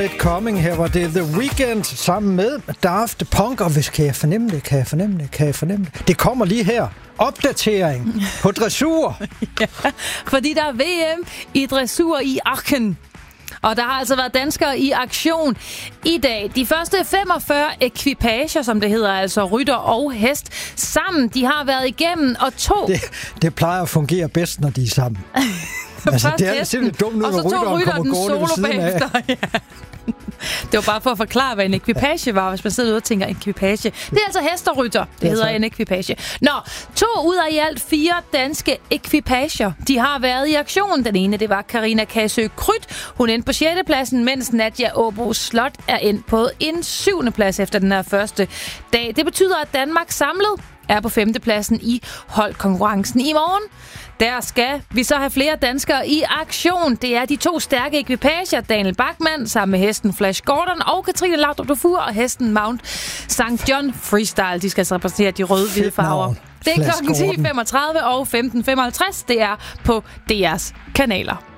Coming, her var det The Weeknd sammen med Daft Punk, og hvis kan jeg fornemme det? Det kommer lige her. Opdatering på dressur. Ja, fordi der er VM i dressur i Aachen. Og der har altså været danskere i aktion i dag. De første 45 ekvipager, som det hedder, altså rytter og hest, sammen, de har været igennem, og Det plejer at fungere bedst, når de er sammen. Altså, det er simpelthen dumt, når rytteren kommer gående ved siden af. Ja. Det var bare for at forklare, hvad en ekvipage var, hvis man sidder ude og tænker ekvipage. Det er altså hest og rytter. Det hedder en ekvipage. 2 ud af i alt 4 danske ekvipager, de har været i aktion. Den ene, det var Karina Kasø Kryt. Hun endte på 6. pladsen, mens Nadia Åbo Slot er endt på en 7. plads efter den her første dag. Det betyder, at Danmark samlet er på 5. pladsen i holdkonkurrencen. I morgen, der skal vi så have flere danskere i aktion. Det er de 2 stærke ekvipager, Daniel Bachmann sammen med hesten Flash Gordon og Katrine Laudrup Dufour og hesten Mount St. John Freestyle. De skal altså repræsentere de røde-hvide farver. Det er klokken 10.35 og 15.55. Det er på DR's kanaler.